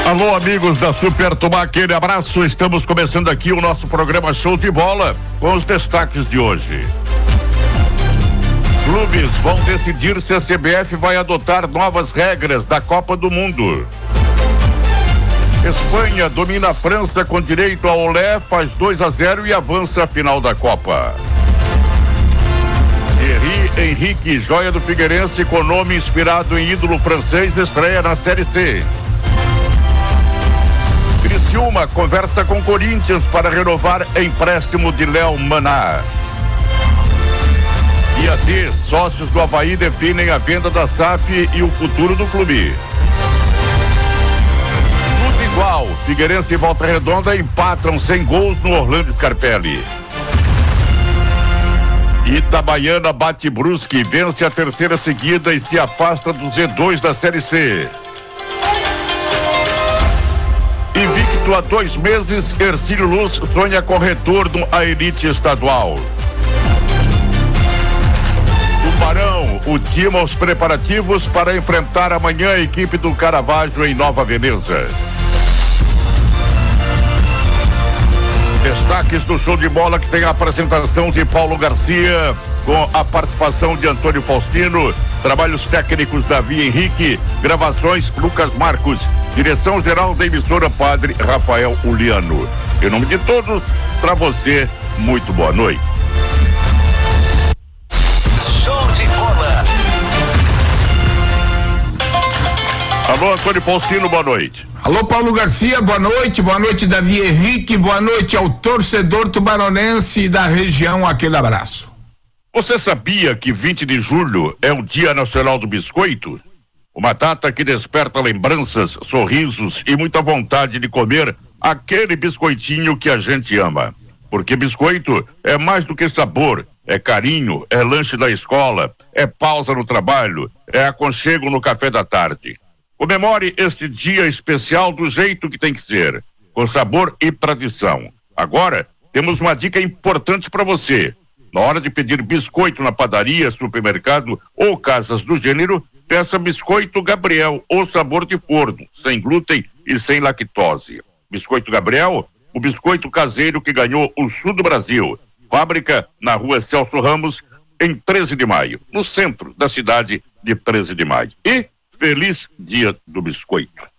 Alô, amigos da Super Tomar, aquele abraço. Estamos começando aqui o nosso programa Show de Bola com os destaques de hoje. Clubes vão decidir se a CBF vai adotar novas regras da Copa do Mundo. Espanha domina a França com direito ao olé, faz 2-0 e avança à final da Copa. Thierry Henrique, joia do Figueirense com nome inspirado em ídolo francês, estreia na Série C. Criciúma conversa com Corinthians para renovar empréstimo de Léo Maná. Dia D, sócios do Avaí definem a venda da SAF e o futuro do clube. Tudo igual, Figueirense e Volta Redonda empatam sem gols no Orlando Scarpelli. Itabaiana bate Brusque, vence a terceira seguida e se afasta do Z2 da Série C. Invicto há 2 meses, Hercílio Luz sonha com retorno à elite estadual. Tubarão ultima os preparativos para enfrentar amanhã a equipe do Caravaggio em Nova Veneza. Destaques do Show de Bola, que tem a apresentação de Paulo Garcia, com a participação de Antônio Faustino, trabalhos técnicos Davi Henrique, gravações Lucas Marcos, direção-geral da emissora Padre Rafael Uliano. Em nome de todos, para você, muito boa noite. Show de Bola. Alô, Antônio Faustino, boa noite. Alô, Paulo Garcia, boa noite, Davi Henrique, boa noite ao torcedor tubaronense da região, aquele abraço. Você sabia que 20 de julho é o Dia Nacional do Biscoito? Uma data que desperta lembranças, sorrisos e muita vontade de comer aquele biscoitinho que a gente ama. Porque biscoito é mais do que sabor, é carinho, é lanche da escola, é pausa no trabalho, é aconchego no café da tarde. Comemore este dia especial do jeito que tem que ser, com sabor e tradição. Agora, temos uma dica importante para você. Na hora de pedir biscoito na padaria, supermercado ou casas do gênero, peça Biscoito Gabriel ou sabor de forno, sem glúten e sem lactose. Biscoito Gabriel, o biscoito caseiro que ganhou o sul do Brasil. Fábrica na rua Celso Ramos, em 13 de maio, no centro da cidade de 13 de maio. E feliz Dia do Biscoito.